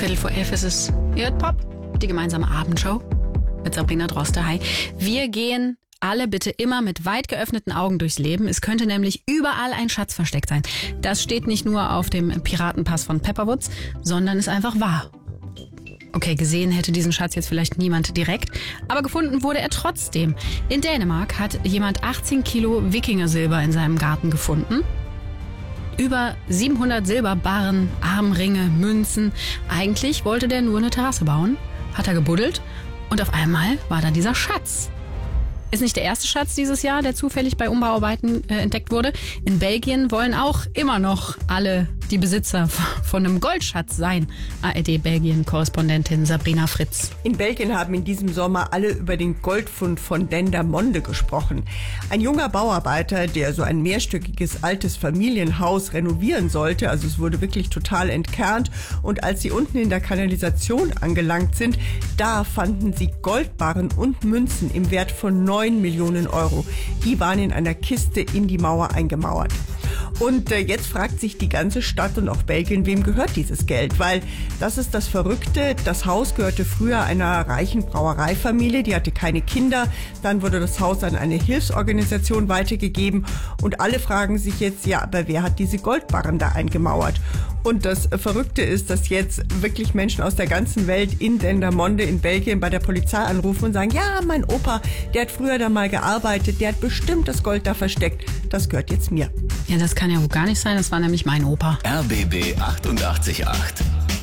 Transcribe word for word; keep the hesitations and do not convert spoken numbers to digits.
Viertel vor elf ist es. Ihr hört Pop, die gemeinsame Abendshow mit Sabrina Droste. Hi. Wir gehen alle bitte immer mit weit geöffneten Augen durchs Leben. Es könnte nämlich überall ein Schatz versteckt sein. Das steht nicht nur auf dem Piratenpass von Pepperwoods, sondern ist einfach wahr. Okay, gesehen hätte diesen Schatz jetzt vielleicht niemand direkt, aber gefunden wurde er trotzdem. In Dänemark hat jemand achtzehn Kilo Wikingersilber in seinem Garten gefunden. Über siebenhundert Silberbarren, Armringe, Münzen. Eigentlich wollte der nur eine Terrasse bauen, hat er gebuddelt und auf einmal war da dieser Schatz. Ist nicht der erste Schatz dieses Jahr, der zufällig bei Umbauarbeiten äh, entdeckt wurde. In Belgien wollen auch immer noch alle die Besitzer von einem Goldschatz sein. A R D-Belgien-Korrespondentin Sabrina Fritz. In Belgien haben in diesem Sommer alle über den Goldfund von Dendermonde gesprochen. Ein junger Bauarbeiter, der so ein mehrstöckiges altes Familienhaus renovieren sollte, also es wurde wirklich total entkernt. Und als sie unten in der Kanalisation angelangt sind, da fanden sie Goldbarren und Münzen im Wert von neun Millionen Euro. Die waren in einer Kiste in die Mauer eingemauert. Und äh, jetzt fragt sich die ganze Stadt und auch Belgien, wem gehört dieses Geld? Weil das ist das Verrückte. Das Haus gehörte früher einer reichen Brauereifamilie, die hatte keine Kinder. Dann wurde das Haus an eine Hilfsorganisation weitergegeben. Und alle fragen sich jetzt, ja, aber wer hat diese Goldbarren da eingemauert? Und das Verrückte ist, dass jetzt wirklich Menschen aus der ganzen Welt in Dendermonde in Belgien bei der Polizei anrufen und sagen, ja, mein Opa, der hat früher da mal gearbeitet, der hat bestimmt das Gold da versteckt. Das gehört jetzt mir. Ja, das kann ja wohl gar nicht sein, das war nämlich mein Opa. R B B achtundachtzig Komma acht.